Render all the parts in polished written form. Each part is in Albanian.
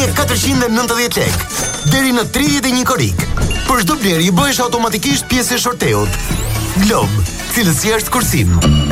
blerje 490 lek, deri në 31 korik. Për çdo blerje bëhesh automatikisht pjesë e shorteut. Glob, cilësia është kursim.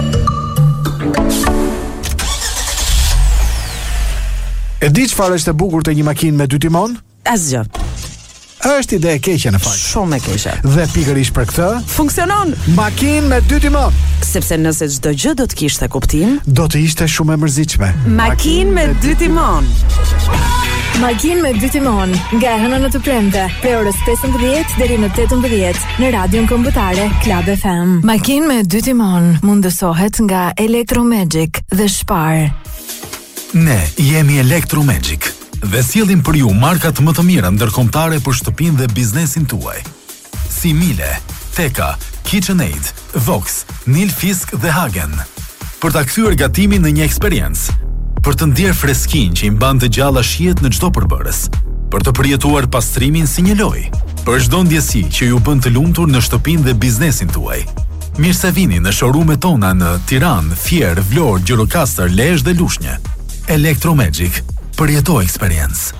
E di çfarë është e bukur te një makinë me 2 timon? Asgjë. Është ide e keqe në fakt. Shumë e keqe. Dhe pikërisht për këtë funksionon. Makinë me 2 timon. Sepse nëse çdo gjë do të kishte kuptim, do të ishte shumë e mërzitshme. Makinë me 2 timon. Makinë me 2 timon, nga e hëna në të premte, prej orës 15 deri në 18 në radion kombëtare Club FM. Makinë me 2 timon mundësohet nga Electromagic dhe Spar. Ne jemi Electromagic dhe sjellim për ju markat më të mira ndërkombëtare për shtëpinë dhe biznesin tuaj. Si Miele, Teka, KitchenAid, Vox, Nilfisk dhe Hagen. Për ta kthyer gatimin në një eksperiencë, për të ndjerë freskinë që i mban të gjalla shihet në çdo përbërës, për të përjetuar pastrimin si një lojë, për çdo ndjesi që ju bën të lumtur në shtëpinë dhe biznesin tuaj. Mirë se vini në showroom-et tona në Tiranë, Fier, Vlorë, Gjirokastër, Lezhë dhe Lushnjë. Electromagic, përjeto eksperiencë.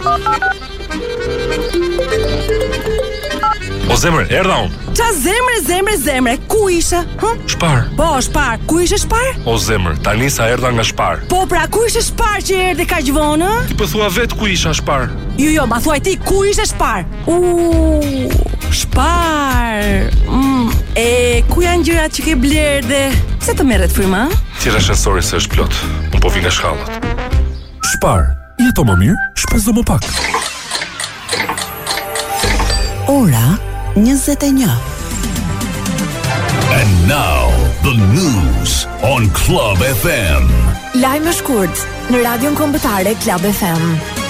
O zemër, erdha unë. Qa zemre, ku ishe? Shpar. Po, Shpar, ku ishe Shpar? O zemër, tani sa erdha nga Shpar. Po, pra, ku ishe Shpar që erdhe kaq vonë? Ti po thua vetë ku isha Shpar. Jo, ma thuaj ti, ku ishe Shpar? Shpar. E, ku janë gjërat që ke blerë dhe... Se të merret fryma? Tira shensori se është plot. Unë po vi nga shkallët. Shpar, jeto më mirë, shpezo më pak. Ora 21. And now, the news on Club FM. Lajme shkurt në radion kombëtare Club FM.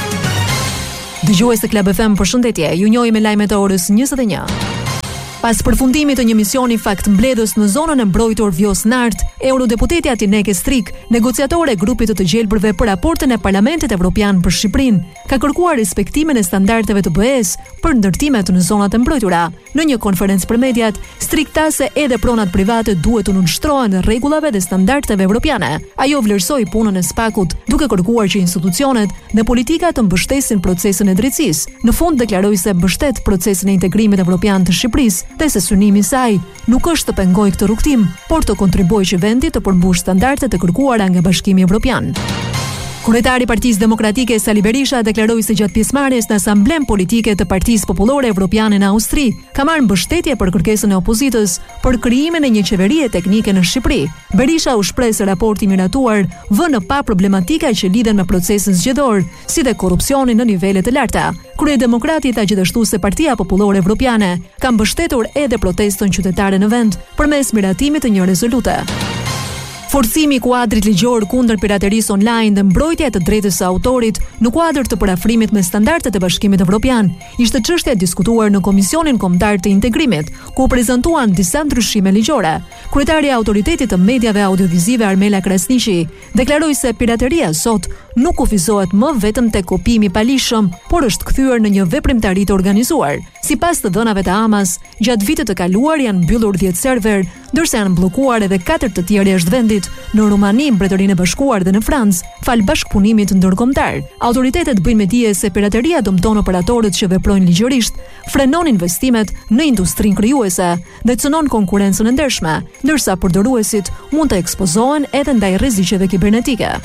Dëgjues të Club FM, përshëndetje. Ju njohim me lajmet e orës 21. Pas përfundimit të një misioni fakt mbledhës në zonën e mbrojtur Vjos Nart, eurodeputeti Atineke Strik, negociatore e grupit të gjelbërve për raportin e Parlamentit Evropian për Shqipërinë, ka kërkuar respektimin e standardeve të BE-s për ndërtimet në zonat e mbrojtura. Në një konferencë për mediat, Strik tha se edhe pronat private duhet të nënshtrohen rregullave dhe standardeve evropiane. Ajo vlerësoi punën e SPAK-ut, duke kërkuar që institucionet dhe politikat të mbështesin procesin e drejtësisë. Në fund deklaroi se mbështet procesin e integrimit evropian të Shqipërisë, dhe se synimi i saj nuk është të pengojë këtë rrugtim, por të kontribuojë që vendi të përmbushë standardet e kërkuara nga Bashkimi Evropian. Kryetari i Partisë Demokratike Sali Berisha deklaroi se gjatë pjesëmarrjes në Asamblen Politike të Partisë Popullore Evropiane në Austri, ka marrë mbështetje për kërkesën e opozitës për krijimin e një qeverie teknike në Shqipëri. Berisha u shpreh se raporti miratuar vën në pa problematika që lidhen me procesin zgjedhor, si dhe korrupsionin në nivele të larta. Kryedemokrati tha gjithashtu se Partia Popullore Evropiane ka mbështetur edhe protestën qytetare në vend përmes miratimit të një rezolute. Forcimi i kuadrit ligjor kundër piraterisë online dhe mbrojtja e të drejtës së autorit në kuadër të parafrimit me standardet e Bashkimit Evropian ishte çështja e diskutuar në Komisionin Kombëtar të Integrimit, ku u prezantuan disa ndryshime ligjore. Kryetari i Autoritetit të Mediave Audiovizive Armela Krasniqi deklaroi se pirateria sot nuk kufizohet më vetëm tek kopimi i palishëm, por është kthyer në një veprimtari të organizuar. Sipas të dhënave të Amas, gjatë vitit të kaluar janë mbyllur 10 server, ndërsa janë bllokuar edhe 4 të tjerë jashtë vendit, në Rumani, Mbretërinë e Bashkuar dhe në Francë, fal bashkëpunimit ndërkombëtar. Autoritetet bëjnë me dije se pirateria dëmton operatorët që veprojnë ligjërisht, frenon investimet në industrinë krijuese dhe cënon konkurrencën e ndershme, ndërsa përdoruesit mund të ekspozohen edhe ndaj rreziqeve kibernetike.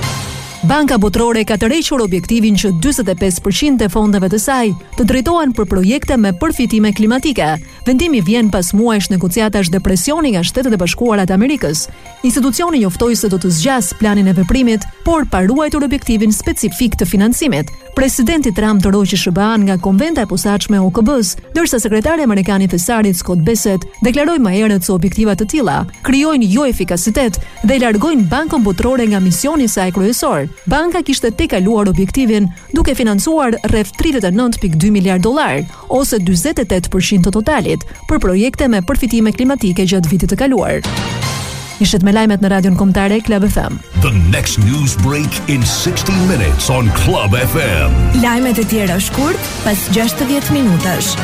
Banka Botërore ka tërhequr objektivin që 45% e fondeve të saj të drejtohen për projekte me përfitime klimatike. Vendimi vjen pas muajsh negociatash dhe presioni nga Shtetet e Bashkuara të Amerikës. Institucioni njoftoi se do të zgjas planin e veprimit, por pa ruajtur objektivin specifik të financimit. Presidenti Trump tërhoqi SBA-n nga konventa e posaçme e OKB-s, ndërsa sekretari amerikan i thesarit Scott Bessent deklaroi më herët se objektiva të tilla krijojnë jo efikasitet dhe i largojnë Bankën Botërore nga misioni i saj kryesor. Banka kishte tejkaluar objektivin duke financuar rreth 39.2 miliard dollar, ose 48% të totalit, për projekte me përfitime klimatike gjatë vitit të kaluar. Ishet me lajmet në radion kombëtare Club FM. The next news break in 60 minutes on Club FM. Lajmet e tjera shkurt pas 60 minutash.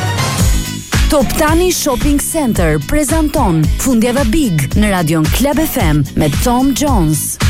Top Tani Shopping Center prezanton Fundjava Big në radion Club FM me Tom Jones.